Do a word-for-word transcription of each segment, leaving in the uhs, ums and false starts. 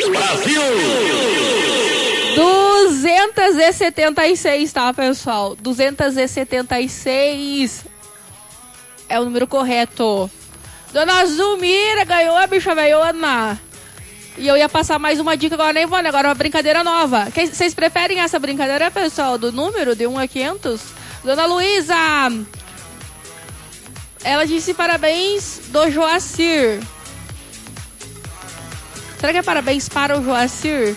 Brasil! duzentos e setenta e seis, tá, pessoal? duzentos e setenta e seis é o número correto. Dona Zulmira ganhou a bicha veiona. E eu ia passar mais uma dica, agora nem vou, né? Agora uma brincadeira nova. Vocês preferem essa brincadeira, pessoal, do número de um a quinhentos? Dona Luísa, ela disse parabéns do Joacir. Será que é parabéns para o Joacir?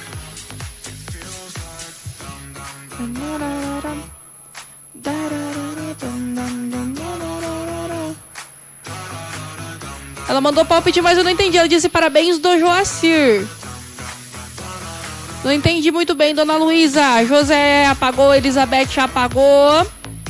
Ela mandou palpite, mas eu não entendi. Ela disse parabéns do Joacir. Não entendi muito bem, Dona Luísa. José apagou, Elizabeth apagou.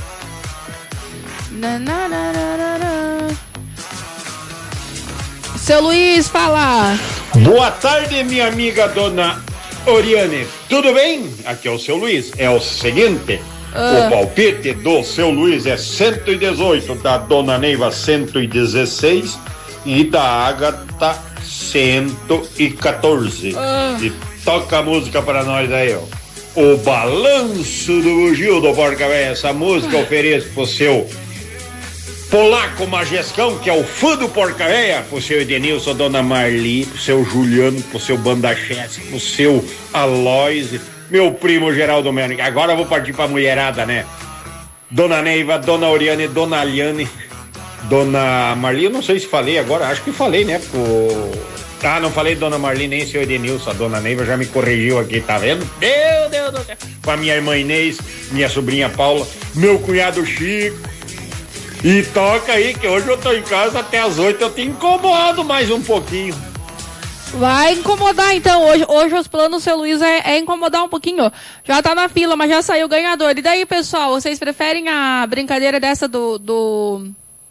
Seu Luiz, fala. Boa tarde, minha amiga Dona Oriane. Tudo bem? Aqui é o seu Luiz. É o seguinte, ah. o palpite do seu Luiz é cento e dezoito, da Dona Neiva cento e dezesseis e da Ágata cento e quatorze. Ah. E toca a música para nós aí, ó. O Balanço do Bugio do Porca Véia. Essa música eu ofereço pro seu Polaco Majescão, que é o fã do Porca Véia, pro seu Edenilson, Dona Marli, pro seu Juliano, pro seu Bandachete, pro seu Aloysio, meu primo Geraldo Melo. Agora eu vou partir pra mulherada, né? Dona Neiva, Dona Oriane, Dona Aliane, Dona Marli, eu não sei se falei agora, acho que falei, né? Pro... Ah, não falei Dona Marli nem seu Edenilson, a Dona Neiva já me corrigiu aqui, tá vendo? Meu Deus do céu! Com a minha irmã Inês, minha sobrinha Paula, meu cunhado Chico. E toca aí, que hoje eu tô em casa até as oito, eu te incomodo mais um pouquinho. Vai incomodar então, hoje, hoje os planos do seu Luiz é, é incomodar um pouquinho. Já tá na fila, mas já saiu o ganhador. E daí, pessoal, vocês preferem a brincadeira dessa do... do...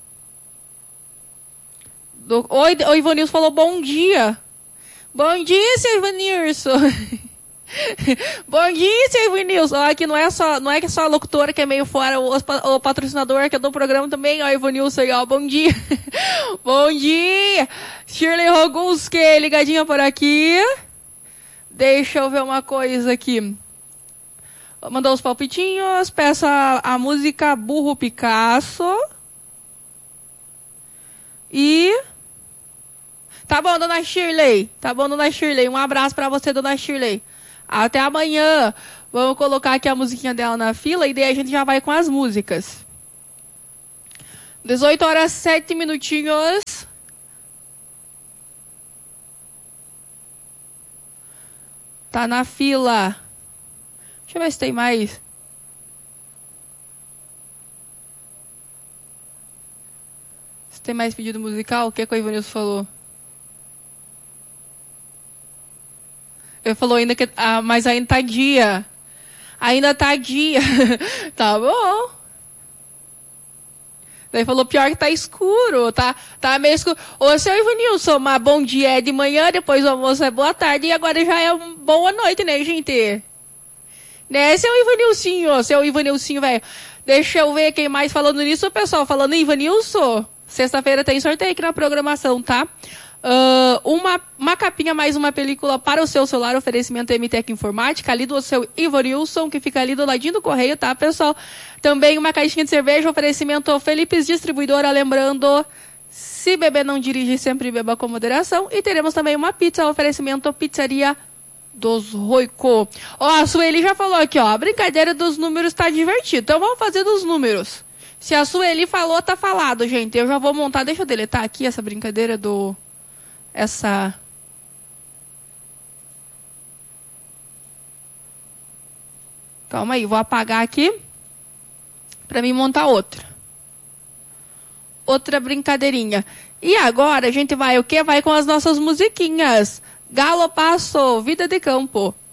do... Oi, o Ivanilson falou bom dia. Bom dia, seu Ivanilson. Bom dia, seu Ivanilson. Aqui não é só, não é que só a locutora que é meio fora, o, o patrocinador que é do programa também, ó, Ivanilson aí, ó, bom dia. Bom dia. Shirley Rogunski, ligadinha por aqui. Deixa eu ver uma coisa aqui. Mandou os palpitinhos, peça a, a música Burro Picasso. E... Tá bom, dona Shirley. Tá bom, dona Shirley. Um abraço pra você, dona Shirley. Até amanhã. Vamos colocar aqui a musiquinha dela na fila e daí a gente já vai com as músicas. dezoito horas, sete minutinhos. Tá na fila. Deixa eu ver se tem mais. Se tem mais pedido musical, o que, que o Ivanilson falou? Ele falou ainda que... Ah, mas ainda tá dia. Ainda tá dia. Tá bom. Daí falou, pior que tá escuro. Tá, tá meio escuro. Ô, seu Ivanilson, mas bom dia é de manhã, depois o almoço é boa tarde, e agora já é boa noite, né, gente? Né, seu Ivanilcinho, seu Ivanilcinho, velho. Deixa eu ver quem mais falando nisso, pessoal. Falando em Ivanilson, sexta-feira tem sorteio aqui na programação, tá? Uh, uma, uma capinha mais uma película para o seu celular, oferecimento M Tech Informática, ali do seu Ivanilson, que fica ali do ladinho do correio, tá, pessoal? Também uma caixinha de cerveja, oferecimento Felipes Distribuidora, lembrando, se beber não dirige, sempre beba com moderação. E teremos também uma pizza, oferecimento Pizzaria dos Roico. Ó, a Sueli já falou aqui, ó, a brincadeira dos números tá divertida, então vamos fazer dos números. Se a Sueli falou, tá falado, gente. Eu já vou montar, deixa eu deletar aqui essa brincadeira do... Essa... Calma aí, vou apagar aqui para mim montar outra. Outra brincadeirinha. E agora a gente vai o quê? Vai com as nossas musiquinhas. Galo Passo, Vida de Campo.